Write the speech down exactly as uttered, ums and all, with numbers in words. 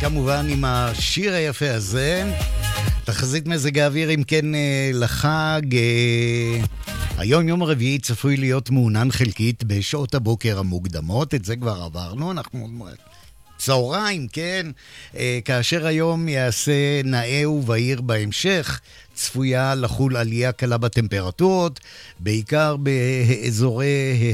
כמובן עם השיר היפה הזה. תחזית מזג האוויר אם כן לחג. היום יום רביעי צפוי להיות מעונן חלקית בשעות הבוקר המוקדמות, את זה כבר עברנו, אנחנו צהריים, כן, כאשר היום יעשה נאה ובהיר בהמשך, צפויה לחול עלייה קלה בטמפרטורות, בעיקר באזורי